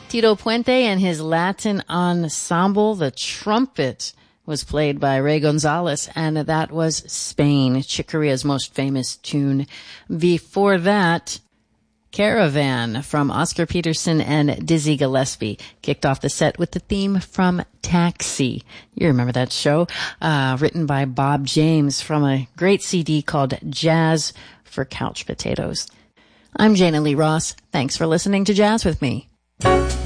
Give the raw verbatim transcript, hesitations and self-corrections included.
Tito Puente and his Latin ensemble. The trumpet was played by Ray Gonzalez, and that was Spain, Chick Corea's most famous tune. Before that, Caravan from Oscar Peterson and Dizzy Gillespie kicked off the set with the theme from Taxi. You remember that show, uh, written by Bob James from a great C D called Jazz for Couch Potatoes. I'm Jana Lee Ross. Thanks for listening to Jazz with Me.